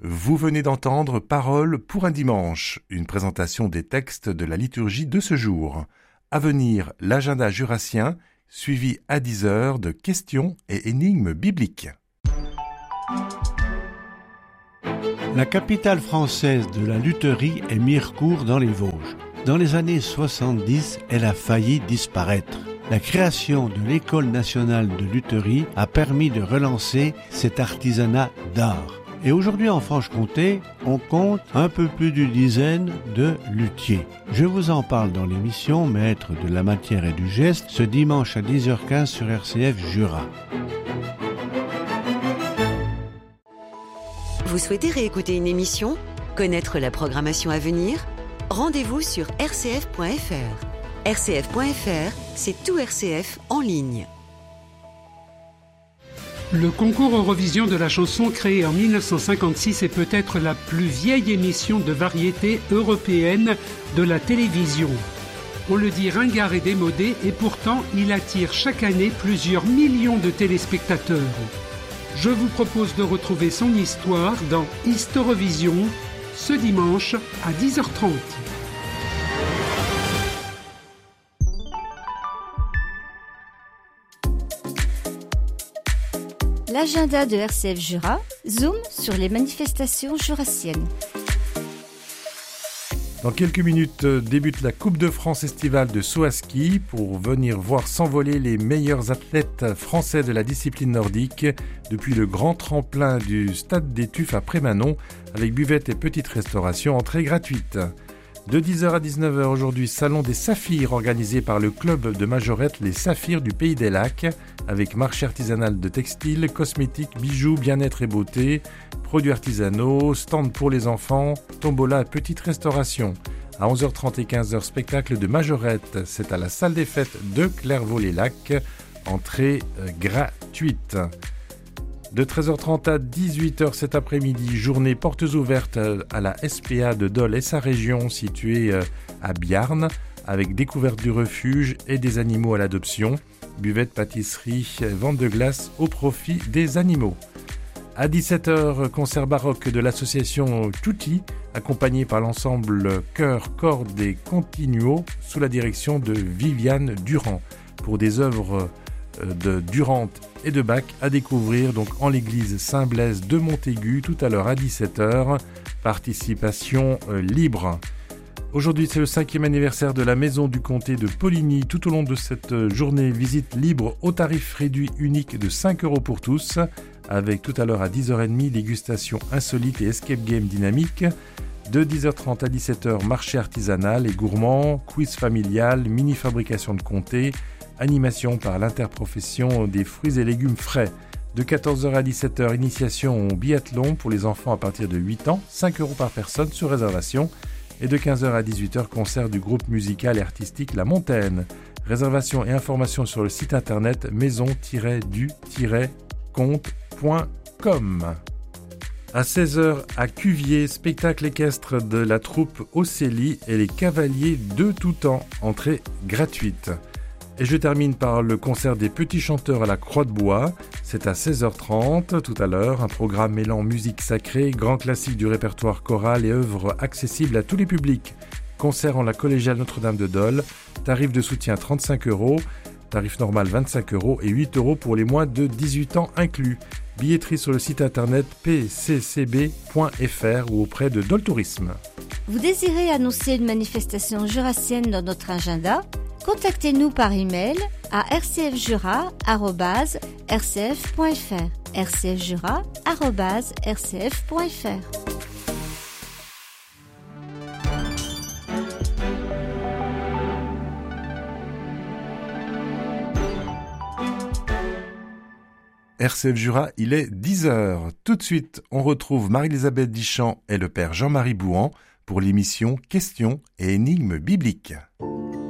Vous venez d'entendre Paroles pour un dimanche, une présentation des textes de la liturgie de ce jour. À venir, l'agenda jurassien, suivi à 10h de questions et énigmes bibliques. La capitale française de la lutherie est Mirecourt dans les Vosges. Dans les années 70, elle a failli disparaître. La création de l'École nationale de lutherie a permis de relancer cet artisanat d'art. Et aujourd'hui en Franche-Comté, on compte un peu plus d'une dizaine de luthiers. Je vous en parle dans l'émission Maître de la matière et du geste, ce dimanche à 10h15 sur RCF Jura. Vous souhaitez réécouter une émission ? Connaître la programmation à venir ? Rendez-vous sur rcf.fr. RCF.fr, c'est tout RCF en ligne. Le concours Eurovision de la chanson créé en 1956 est peut-être la plus vieille émission de variété européenne de la télévision. On le dit ringard et démodé et pourtant il attire chaque année plusieurs millions de téléspectateurs. Je vous propose de retrouver son histoire dans Historevision ce dimanche à 10h30. L'agenda de RCF Jura zoom sur les manifestations jurassiennes. Dans quelques minutes débute la Coupe de France estivale de saut à ski pour venir voir s'envoler les meilleurs athlètes français de la discipline nordique depuis le grand tremplin du Stade des Tuffes à Prémanon avec buvette et petite restauration, entrée gratuite. De 10h à 19h aujourd'hui, salon des Saphirs organisé par le club de Majorette Les Saphirs du Pays des Lacs avec marché artisanal de textiles, cosmétiques, bijoux, bien-être et beauté, produits artisanaux, stand pour les enfants, tombola et petite restauration. À 11h30 et 15h, spectacle de Majorette, c'est à la salle des fêtes de Clairvaux-les-Lacs, entrée gratuite. De 13h30 à 18h cet après-midi, journée portes ouvertes à la SPA de Dole et sa région située à Biarn, avec découverte du refuge et des animaux à l'adoption, buvette, pâtisserie, vente de glace au profit des animaux. À 17h, concert baroque de l'association Tutti, accompagné par l'ensemble Chœur, Cordes et Continuo, sous la direction de Viviane Durand, pour des œuvres de Durand et de Bach à découvrir donc en l'église Saint-Blaise de Montaigu tout à l'heure à 17h. Participation libre. Aujourd'hui, c'est le 5e anniversaire de la maison du comté de Poligny. Tout au long de cette journée, visite libre au tarif réduit unique de 5 € pour tous, avec tout à l'heure à 10h30 dégustation insolite et escape game dynamique. De 10h30 à 17h, marché artisanal et gourmand, quiz familial, mini-fabrication de comté, animation par l'interprofession des fruits et légumes frais. De 14h à 17h, initiation au biathlon pour les enfants à partir de 8 ans, 5 € par personne sur réservation. Et de 15h à 18h, concert du groupe musical et artistique La Montaine. Réservation et informations sur le site internet maison-du-compte.com. À 16h, à Cuvier, spectacle équestre de la troupe Océlie et les cavaliers de tout temps, entrée gratuite. Et je termine par le concert des petits chanteurs à la Croix de Bois. C'est à 16h30 tout à l'heure, un programme mêlant musique sacrée, grands classiques du répertoire choral et œuvres accessibles à tous les publics. Concert en la collégiale Notre-Dame de Dole, tarif de soutien 35 €, tarif normal 25 € et 8 € pour les moins de 18 ans inclus. Billetterie sur le site internet pccb.fr ou auprès de Dole Tourisme. Vous désirez annoncer une manifestation jurassienne dans notre agenda ? Contactez-nous par email à rcfjura@rcf.fr. rcfjura@rcf.fr. RCF Jura, il est 10h. Tout de suite, on retrouve Marie-Elisabeth Dichamp et le père Jean-Marie Bouhan pour l'émission Questions et énigmes bibliques.